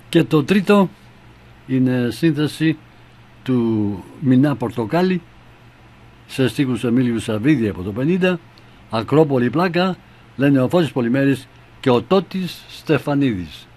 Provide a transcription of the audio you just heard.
Και το τρίτο είναι σύνθεση του Μινά Πορτοκάλι σε στίχους Εμίλιου Σαββίδη από το 50, Ακρόπολη πλάκα, λένε ο Φώτης Πολυμέρης και ο Τότης Στεφανίδης.